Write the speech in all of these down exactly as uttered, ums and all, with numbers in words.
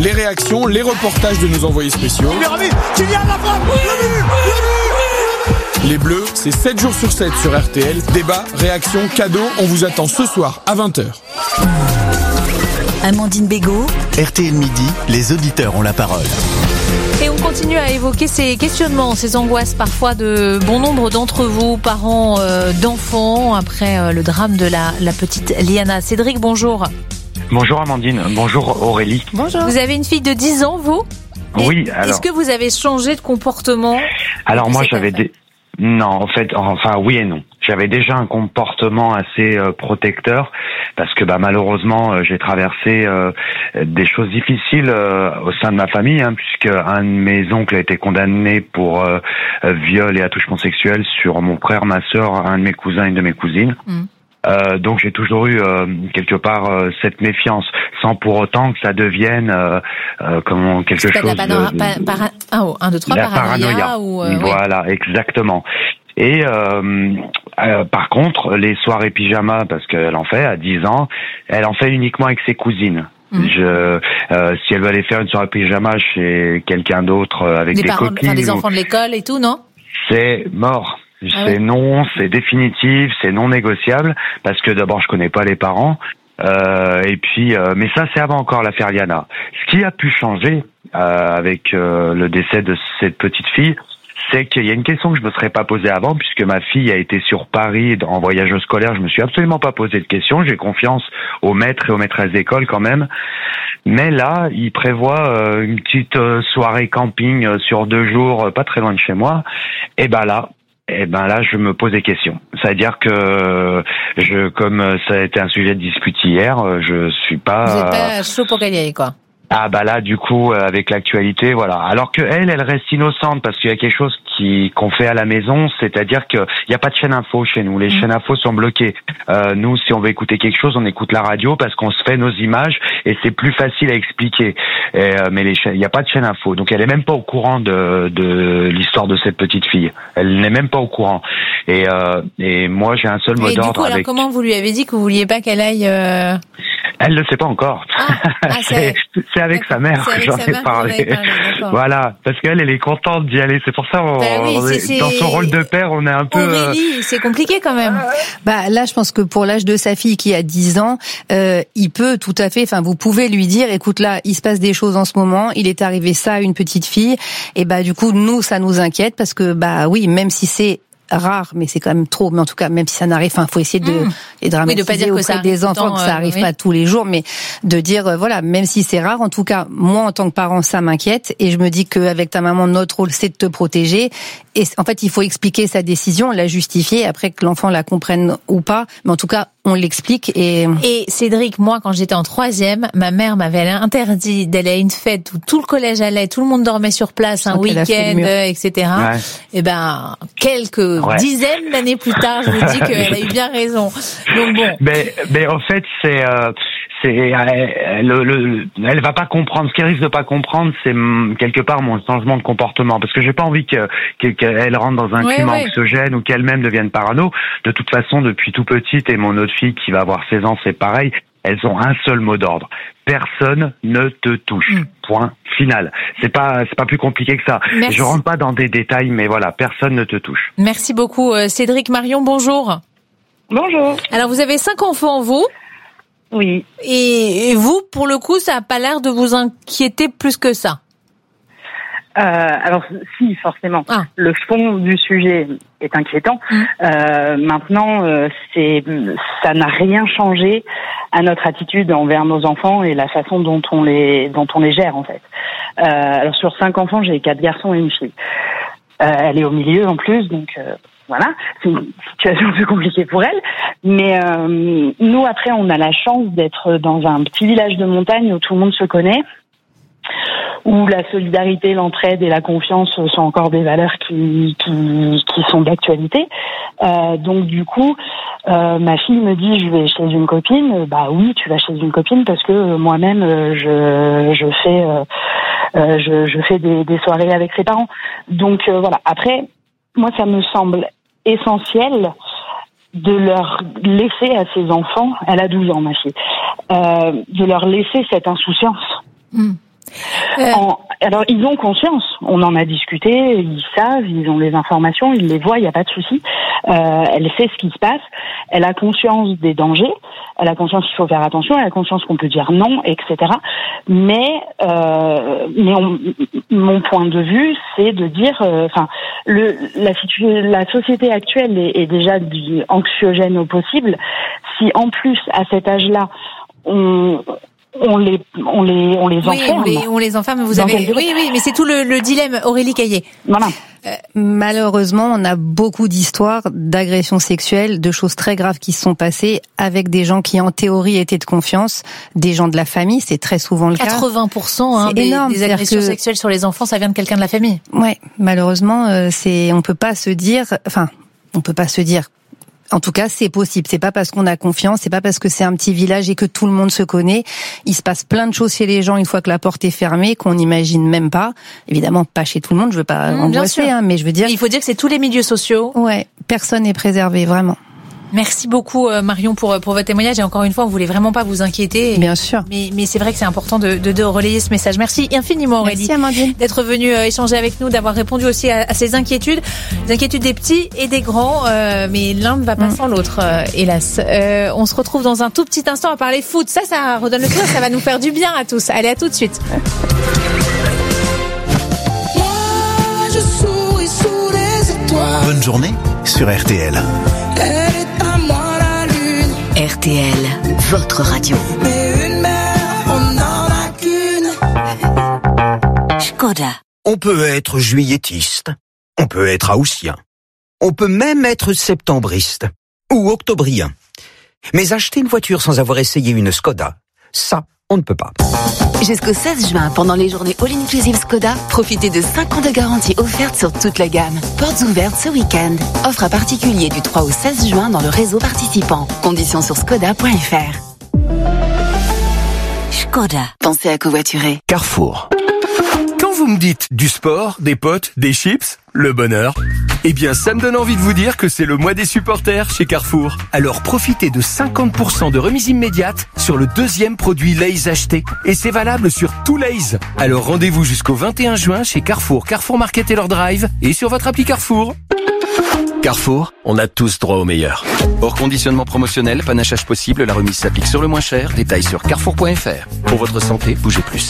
les réactions, les reportages de nos envoyés spéciaux. Les Bleus, c'est sept jours sur sept sur R T L. Débat, réaction, cadeau, on vous attend ce soir à vingt heures. Amandine Bégaud. R T L Midi, les auditeurs ont la parole. Et on continue à évoquer ces questionnements, ces angoisses parfois de bon nombre d'entre vous, parents euh, d'enfants, après euh, le drame de la, la petite Liana. Cédric, bonjour. Bonjour Amandine, bonjour Aurélie. Bonjour. Vous avez une fille de dix ans, vous ? Oui, Et, alors... Est-ce que vous avez changé de comportement ? Alors moi j'avais des... Non, en fait, enfin oui et non. J'avais déjà un comportement assez euh, protecteur parce que bah malheureusement euh, j'ai traversé euh, des choses difficiles euh, au sein de ma famille, hein, puisque un de mes oncles a été condamné pour euh, viol et attouchement sexuel sur mon frère, ma sœur, un de mes cousins et une de mes cousines. Mmh. Euh, donc j'ai toujours eu euh, quelque part euh, cette méfiance, sans pour autant que ça devienne euh, euh, comment quelque C'est chose pas de la de, para, para, un, un, deux, trois, la paranoïa, paranoïa. Ou, euh, voilà, oui. Exactement. Et euh, euh, par contre, les soirées pyjama, parce qu'elle en fait à dix ans, elle en fait uniquement avec ses cousines. Mmh. Je, euh, si elle veut aller faire une soirée pyjama chez quelqu'un d'autre euh, avec des, des parents, copines, enfin, des enfants de l'école et tout, non ? C'est mort. Ah c'est ouais. non, c'est définitif, c'est non négociable, parce que d'abord je connais pas les parents, euh, et puis euh, mais ça c'est avant encore l'affaire Liana. Ce qui a pu changer euh, avec euh, le décès de cette petite fille, c'est qu'il y a une question que je me serais pas posée avant, puisque ma fille a été sur Paris en voyage scolaire, je me suis absolument pas posé de questions, j'ai confiance aux maîtres et aux maîtresses d'école quand même. Mais là, il prévoit euh, une petite euh, soirée camping euh, sur deux jours, euh, pas très loin de chez moi, et ben là, Eh ben là, je me pose des questions. C'est-à-dire que je, comme ça a été un sujet de dispute hier, je suis pas. Vous n'êtes pas chaud pour gagner, quoi. Ah bah là, du coup, avec l'actualité, voilà. Alors que elle, elle reste innocente parce qu'il y a quelque chose qui qu'on fait à la maison, c'est-à-dire que il y a pas de chaîne info chez nous. Les mmh. chaînes info sont bloquées. Euh, nous, si on veut écouter quelque chose, on écoute la radio parce qu'on se fait nos images et c'est plus facile à expliquer. Et, euh, mais les chaînes, il y a pas de chaîne info, donc elle est même pas au courant de de l'histoire de cette petite fille. Elle n'est même pas au courant. Et euh, et moi, j'ai un seul mot et d'ordre. Du coup, alors avec... comment vous lui avez dit que vous vouliez pas qu'elle aille euh... Elle ne le sait pas encore. Ah, ah, c'est, c'est avec sa mère que j'en ai parlé. parlé voilà, parce qu'elle, elle est contente d'y aller. C'est pour ça, on, bah oui, on est, c'est, dans son rôle de père, on est un peu... Aurélie, euh... c'est compliqué quand même. Bah là, je pense que pour l'âge de sa fille qui a dix ans, euh, il peut tout à fait... Enfin, vous pouvez lui dire, écoute, là, il se passe des choses en ce moment, il est arrivé ça à une petite fille, et bah du coup, nous, ça nous inquiète, parce que, bah oui, même si c'est rare, mais c'est quand même trop. Mais en tout cas, même si ça n'arrive, enfin, faut essayer de mmh. les dramatiser oui, de pas dire auprès que ça des enfants, temps, que ça arrive euh, pas oui. tous les jours, mais de dire euh, voilà, même si c'est rare, en tout cas, moi en tant que parent, ça m'inquiète et je me dis qu'avec ta maman, notre rôle, c'est de te protéger. Et en fait, il faut expliquer sa décision, la justifier, après que l'enfant la comprenne ou pas. Mais en tout cas, on l'explique. Et et Cédric, moi, quand j'étais en troisième, ma mère m'avait interdit d'aller à une fête où tout le collège allait, tout le monde dormait sur place, un week-end, et cetera. Ouais. Et ben, quelques ouais. dizaines d'années plus tard, je vous dis qu'elle a eu bien raison. Donc bon. Mais, mais en fait, c'est, euh, c'est, elle, le, le, elle va pas comprendre. Ce qu'elle risque de pas comprendre, c'est quelque part mon changement de comportement, parce que j'ai pas envie que, que qu'elle rentre dans un ouais, climat ouais. anxiogène ou qu'elle-même devienne parano. De toute façon, depuis tout petite, et mon autre fille qui va avoir seize ans, c'est pareil. Elles ont un seul mot d'ordre. Personne ne te touche. Mmh. Point final. C'est pas, c'est pas plus compliqué que ça. Merci. Je rentre pas dans des détails, mais voilà, personne ne te touche. Merci beaucoup, Cédric. Marion, bonjour. Bonjour. Alors, vous avez cinq enfants, vous? Oui. Et, et vous, pour le coup, ça a pas l'air de vous inquiéter plus que ça. Euh, alors si, forcément. Ah. Le fond du sujet est inquiétant. Mmh. Euh, maintenant, euh, c'est, ça n'a rien changé à notre attitude envers nos enfants et la façon dont on les, dont on les gère en fait. Euh, alors sur cinq enfants, j'ai quatre garçons et une fille. Euh, elle est au milieu en plus, donc euh, voilà, c'est une situation plus compliquée pour elle. Mais euh, nous, après, on a la chance d'être dans un petit village de montagne où tout le monde se connaît, où la solidarité, l'entraide et la confiance sont encore des valeurs qui qui, qui sont d'actualité. Euh, donc du coup, euh, ma fille me dit je vais chez une copine. Bah oui, tu vas chez une copine parce que moi-même je je fais euh, euh, je je fais des, des soirées avec ses parents. Donc euh, voilà. Après, moi ça me semble essentiel de leur laisser à ses enfants, elle a douze ans ma fille, euh, de leur laisser cette insouciance. Mmh. euh... en, alors ils ont conscience, on en a discuté, ils savent, ils ont les informations, ils les voient, il n'y a pas de souci. Euh, elle sait ce qui se passe, elle a conscience des dangers, elle a conscience qu'il faut faire attention, elle a conscience qu'on peut dire non, et cetera. Mais, euh, mais on, mon point de vue, c'est de dire, enfin, euh, le la, la société actuelle est, est déjà du anxiogène au possible. Si en plus à cet âge-là, on on les on les on les oui, enferme. On les, on les enferme. Vous avez oui oui, mais c'est tout le, le dilemme, Aurélie Caillé. Voilà. Euh, malheureusement, on a beaucoup d'histoires d'agressions sexuelles, de choses très graves qui se sont passées avec des gens qui en théorie étaient de confiance, des gens de la famille, c'est très souvent le cas. quatre-vingts pour cent hein, des, des agressions que... sexuelles sur les enfants, ça vient de quelqu'un de la famille. Ouais, malheureusement, euh, c'est on peut pas se dire, enfin, on peut pas se dire. En tout cas, c'est possible. C'est pas parce qu'on a confiance, c'est pas parce que c'est un petit village et que tout le monde se connaît. Il se passe plein de choses chez les gens une fois que la porte est fermée, qu'on n'imagine même pas. Évidemment, pas chez tout le monde. Je veux pas mmh, angoisser, hein, mais je veux dire. Il faut dire que c'est tous les milieux sociaux. Ouais, personne n'est préservé, vraiment. Merci beaucoup Marion pour pour votre témoignage et encore une fois on voulait vraiment pas vous inquiéter. Bien sûr. Mais mais c'est vrai que c'est important de, de de relayer ce message. Merci infiniment Aurélie. Merci Amandine d'être venue euh, échanger avec nous, d'avoir répondu aussi à, à ces inquiétudes, les inquiétudes des petits et des grands, euh, mais l'un ne va pas mmh. sans l'autre, euh, hélas. Euh, on se retrouve dans un tout petit instant à parler foot. Ça ça redonne le sourire, ça va nous faire du bien à tous. Allez, à tout de suite. Moi, je souris sous les étoiles. Bonne journée sur R T L. R T L, votre radio. Mais une mère, on n'en a qu'une. Skoda. On peut être juillettiste, on peut être haussien, on peut même être septembriste ou octobrien. Mais acheter une voiture sans avoir essayé une Skoda, ça, on ne peut pas. Jusqu'au seize juin, pendant les journées All-Inclusive Skoda, profitez de cinq ans de garantie offerte sur toute la gamme. Portes ouvertes ce week-end. Offre à particulier du trois au seize juin dans le réseau participant. Conditions sur skoda point f r. Skoda. Pensez à covoiturer. Carrefour. Quand vous me dites du sport, des potes, des chips, le bonheur, eh bien ça me donne envie de vous dire que c'est le mois des supporters chez Carrefour. Alors profitez de cinquante pour cent de remise immédiate sur le deuxième produit Lay's acheté. Et c'est valable sur tout Lay's. Alors rendez-vous jusqu'au vingt et un juin chez Carrefour, Carrefour Market et leur drive et sur votre appli Carrefour. Carrefour, on a tous droit au meilleur. Hors conditionnement promotionnel, panachage possible, la remise s'applique sur le moins cher. Détails sur carrefour point f r. Pour votre santé, bougez plus.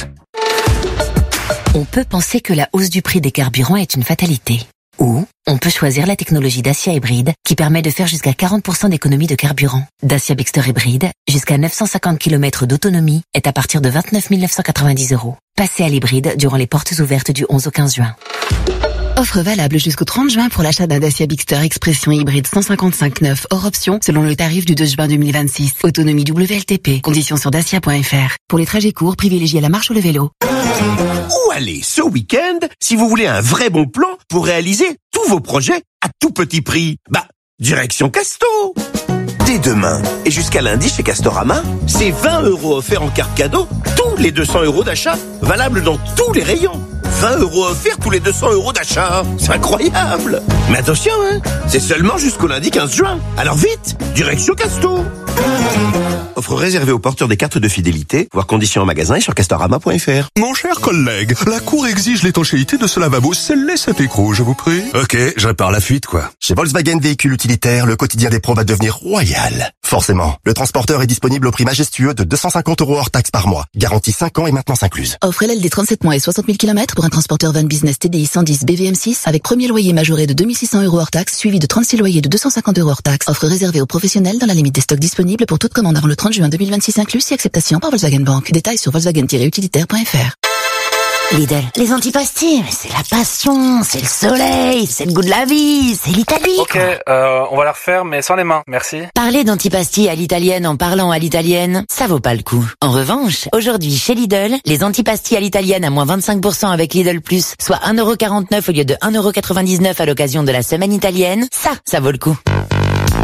On peut penser que la hausse du prix des carburants est une fatalité. Ou on peut choisir la technologie Dacia Hybride qui permet de faire jusqu'à quarante pour cent d'économie de carburant. Dacia Bigster Hybride, jusqu'à neuf cent cinquante kilomètres d'autonomie, est à partir de vingt-neuf mille neuf cent quatre-vingt-dix euros. Passez à l'hybride durant les portes ouvertes du onze au quinze juin. Offre valable jusqu'au trente juin pour l'achat d'un Dacia Bigster Expression hybride cent cinquante-cinq neuf hors option selon le tarif du deux juin deux mille vingt-six. Autonomie W L T P. Conditions sur dacia point f r. Pour les trajets courts, privilégiez la marche ou le vélo. Où aller ce week-end si vous voulez un vrai bon plan pour réaliser tous vos projets à tout petit prix? Bah, direction Casto. Dès demain et jusqu'à lundi chez Castorama, c'est vingt euros offerts en carte cadeau tous les deux cents euros d'achat, valable dans tous les rayons. vingt euros offerts tous les deux cents euros d'achat. C'est incroyable. Mais attention, hein, c'est seulement jusqu'au lundi quinze juin. Alors vite, direction Casto. Offre réservée aux porteurs des cartes de fidélité, voir conditions en magasin et sur castorama point f r. Mon cher collègue, la Cour exige l'étanchéité de ce lavabo. Scellez cet écrou, je vous prie. Ok, je répare la fuite, quoi. Chez Volkswagen Véhicules Utilitaires, le quotidien des pros va devenir royal. Forcément, le transporteur est disponible au prix majestueux de deux cent cinquante euros hors taxe par mois. Garantie cinq ans et maintenance incluse. Offre L L D trente-sept mois et soixante mille kilomètres pour un transporteur van business T D I cent dix B V M six avec premier loyer majoré de deux mille six cents euros hors taxe, suivi de trente-six loyers de deux cent cinquante euros hors taxe. Offre réservée aux professionnels dans la limite des stocks disponibles pour toute commande avant le trente juin deux mille vingt-six inclus si acceptation par Volkswagen Bank. Détails sur volkswagen tiret utilitaire point f r. Lidl, les antipastilles, c'est la passion, c'est le soleil, c'est le goût de la vie, c'est l'Italie. Ok, euh, on va la refaire, mais sans les mains, merci. Parler d'antipastilles à l'italienne en parlant à l'italienne, ça vaut pas le coup. En revanche, aujourd'hui chez Lidl, les antipastilles à l'italienne à moins vingt-cinq pour cent avec Lidl Plus, soit un euro quarante-neuf au lieu de un euro quatre-vingt-dix-neuf à l'occasion de la semaine italienne, ça, ça vaut le coup.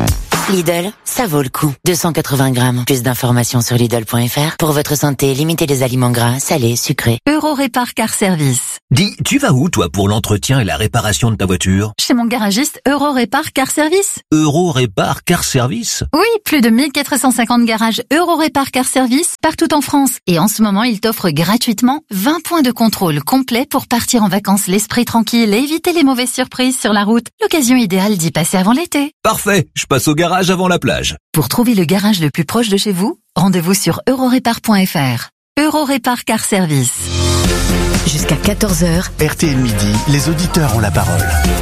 Lidl, ça vaut le coup. deux cent quatre-vingts grammes. Plus d'informations sur Lidl point F R. Pour votre santé, limitez les aliments gras, salés, sucrés. Eurorépar Car Service. Dis, tu vas où toi pour l'entretien et la réparation de ta voiture? Chez mon garagiste Eurorépar Car Service. Eurorépar Car Service? Oui, plus de mille quatre cent cinquante garages Eurorépar Car Service partout en France. Et en ce moment, il t'offre gratuitement vingt points de contrôle complets pour partir en vacances l'esprit tranquille et éviter les mauvaises surprises sur la route. L'occasion idéale d'y passer avant l'été. Parfait, je passe au garage avant la plage. Pour trouver le garage le plus proche de chez vous, rendez-vous sur eurorépar point F R. Eurorépar Car Service. Jusqu'à quatorze heures. R T L Midi, les auditeurs ont la parole.